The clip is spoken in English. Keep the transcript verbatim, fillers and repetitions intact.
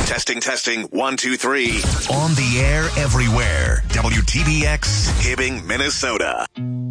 Testing, testing, one, two, three. On the air everywhere. W T B X, Hibbing, Minnesota.